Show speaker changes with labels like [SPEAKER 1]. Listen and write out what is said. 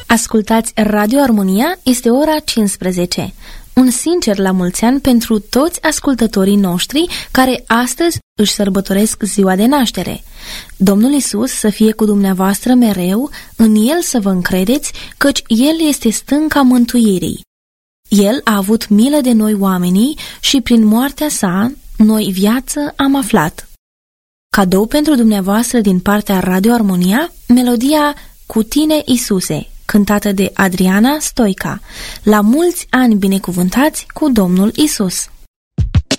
[SPEAKER 1] Ascultați Radio Armonia, este ora 15. Un sincer la mulți ani pentru toți ascultătorii noștri care astăzi își sărbătoresc ziua de naștere. Domnul Iisus să fie cu dumneavoastră mereu, în El să vă încredeți, căci El este stânca mântuirii. El a avut milă de noi oamenii și prin moartea sa, noi viață am aflat. Cadou pentru dumneavoastră din partea Radio Armonia, melodia Cu tine, Iisuse, cântată de Adriana Stoica. La mulți ani binecuvântați cu Domnul Iisus!